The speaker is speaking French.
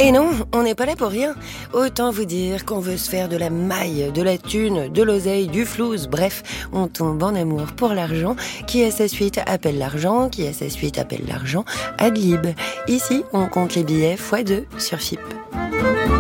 Et non, on n'est pas là pour rien. Autant vous dire qu'on veut se faire de la maille, de la thune, de l'oseille, du flouze. Bref, on tombe en amour pour l'argent. Qui à sa suite appelle l'argent, qui à sa suite appelle l'argent. Adlib. Ici, on compte les billets x2 sur FIP.